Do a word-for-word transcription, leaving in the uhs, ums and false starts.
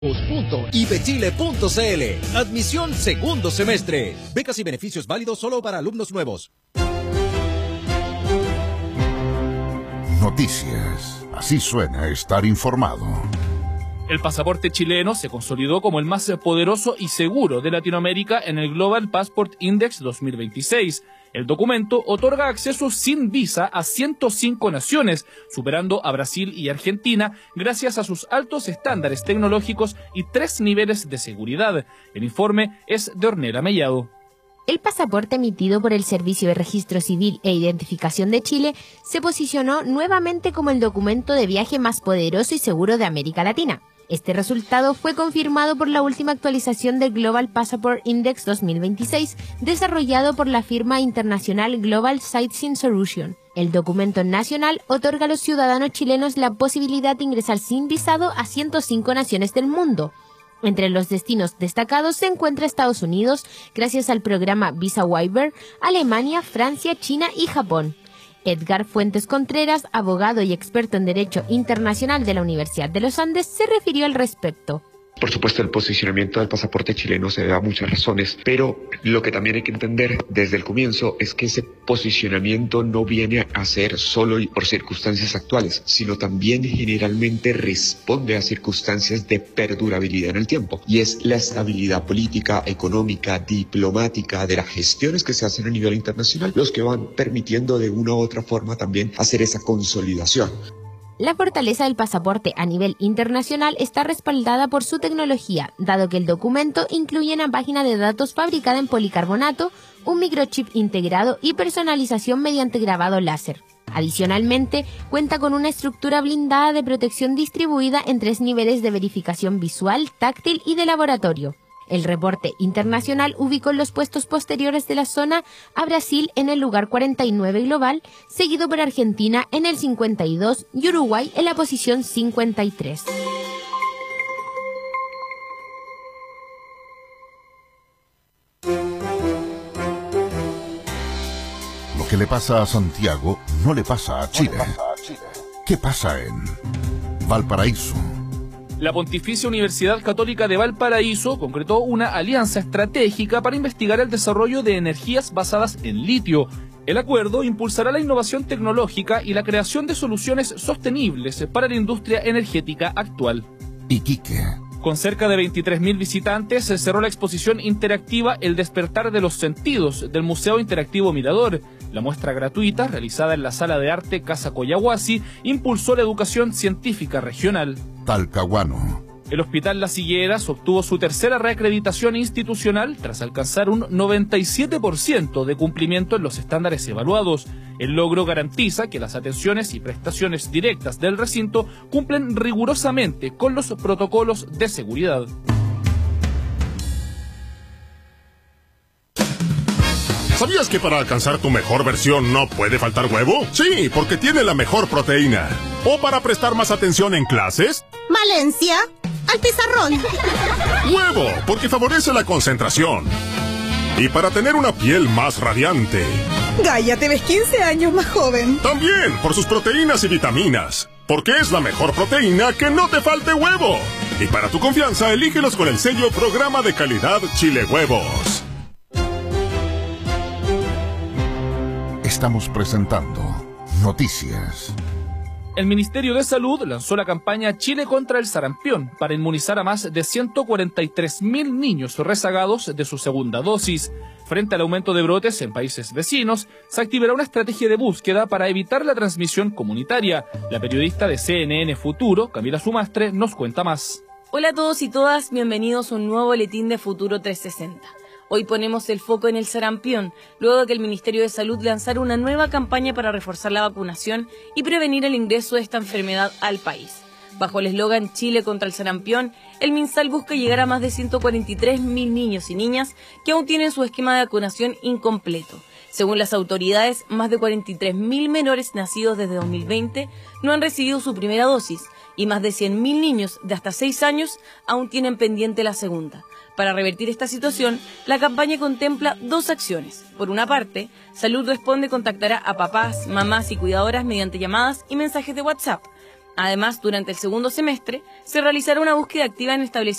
punto i b chile punto c l. Admisión segundo semestre. Becas y beneficios válidos solo para alumnos nuevos. Noticias. Así suena estar informado. El pasaporte chileno se consolidó como el más poderoso y seguro de Latinoamérica en el Global Passport Index dos mil veintiséis. El documento otorga acceso sin visa a ciento cinco naciones, superando a Brasil y Argentina gracias a sus altos estándares tecnológicos y tres niveles de seguridad. El informe es de Ornella Mellado. El pasaporte emitido por el Servicio de Registro Civil e Identificación de Chile se posicionó nuevamente como el documento de viaje más poderoso y seguro de América Latina. Este resultado fue confirmado por la última actualización del Global Passport Index dos mil veintiséis, desarrollado por la firma internacional Global Sightseeing Solution. El documento nacional otorga a los ciudadanos chilenos la posibilidad de ingresar sin visado a ciento cinco naciones del mundo. Entre los destinos destacados se encuentra Estados Unidos, gracias al programa Visa Waiver, Alemania, Francia, China y Japón. Edgar Fuentes Contreras, abogado y experto en Derecho Internacional de la Universidad de los Andes, se refirió al respecto. Por supuesto, el posicionamiento del pasaporte chileno se debe a muchas razones, pero lo que también hay que entender desde el comienzo es que ese posicionamiento no viene a ser solo por circunstancias actuales, sino también generalmente responde a circunstancias de perdurabilidad en el tiempo, y es la estabilidad política, económica, diplomática de las gestiones que se hacen a nivel internacional los que van permitiendo de una u otra forma también hacer esa consolidación. La fortaleza del pasaporte a nivel internacional está respaldada por su tecnología, dado que el documento incluye una página de datos fabricada en policarbonato, un microchip integrado y personalización mediante grabado láser. Adicionalmente, cuenta con una estructura blindada de protección distribuida en tres niveles de verificación visual, táctil y de laboratorio. El reporte internacional ubicó en los puestos posteriores de la zona a Brasil en el lugar cuarenta y nueve global, seguido por Argentina en el cincuenta y dos y Uruguay en la posición cincuenta y tres. Lo que le pasa a Santiago no le pasa a Chile. ¿Qué pasa en Valparaíso? La Pontificia Universidad Católica de Valparaíso concretó una alianza estratégica para investigar el desarrollo de energías basadas en litio. El acuerdo impulsará la innovación tecnológica y la creación de soluciones sostenibles para la industria energética actual. Iquique. Con cerca de veintitrés mil visitantes, se cerró la exposición interactiva El despertar de los sentidos del Museo Interactivo Mirador. La muestra gratuita, realizada en la Sala de Arte Casa Coyahuasi, impulsó la educación científica regional. Talcahuano. El Hospital Las Higueras obtuvo su tercera reacreditación institucional tras alcanzar un noventa y siete por ciento de cumplimiento en los estándares evaluados. El logro garantiza que las atenciones y prestaciones directas del recinto cumplen rigurosamente con los protocolos de seguridad. ¿Sabías que para alcanzar tu mejor versión no puede faltar huevo? Sí, porque tiene la mejor proteína. ¿O para prestar más atención en clases? Valencia, al pizarrón. Huevo, porque favorece la concentración. Y para tener una piel más radiante. Gaia, te ves quince años más joven. También por sus proteínas y vitaminas. Porque es la mejor proteína que no te falte huevo. Y para tu confianza, elígelos con el sello Programa de Calidad Chile Huevos. Estamos presentando Noticias. El Ministerio de Salud lanzó la campaña Chile contra el sarampión para inmunizar a más de ciento cuarenta y tres mil niños rezagados de su segunda dosis. Frente al aumento de brotes en países vecinos, se activará una estrategia de búsqueda para evitar la transmisión comunitaria. La periodista de C N N Futuro, Camila Sumastre, nos cuenta más. Hola a todos y todas, bienvenidos a un nuevo boletín de Futuro trescientos sesenta. Hoy ponemos el foco en el sarampión, luego de que el Ministerio de Salud lanzara una nueva campaña para reforzar la vacunación y prevenir el ingreso de esta enfermedad al país. Bajo el eslogan Chile contra el sarampión, el MinSal busca llegar a más de ciento cuarenta y tres mil niños y niñas que aún tienen su esquema de vacunación incompleto. Según las autoridades, más de cuarenta y tres mil menores nacidos desde dos mil veinte no han recibido su primera dosis y más de cien mil niños de hasta seis años aún tienen pendiente la segunda. Para revertir esta situación, la campaña contempla dos acciones. Por una parte, Salud Responde contactará a papás, mamás y cuidadoras mediante llamadas y mensajes de WhatsApp. Además, durante el segundo semestre, se realizará una búsqueda activa en establecimientos